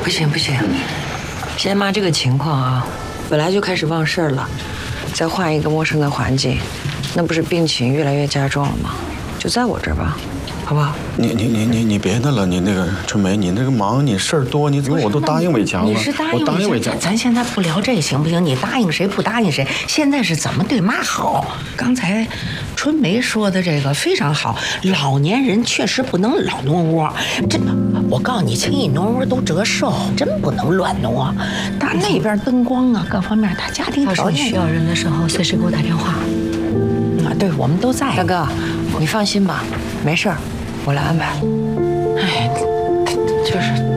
不行不行，现在妈这个情况啊，本来就开始忘事儿了，再换一个陌生的环境，那不是病情越来越加重了吗？就在我这儿吧，好不好？ 你别的了，你那个春梅，你那个忙，你事儿多，你我都答应伟强了。 你是答应我答应伟强， 咱现在不聊这行不行？你答应谁不答应谁？现在是怎么对妈好？刚才春梅说的这个非常好，老年人确实不能老挪窝。这我告诉你，轻易挪窝都折寿，真不能乱挪。但那边灯光啊，各方面，他家庭条件需要人的时候，随时给我打电话。 啊，对，我们都在。 大哥，你放心吧，没事儿，我来安排。 哎，就是。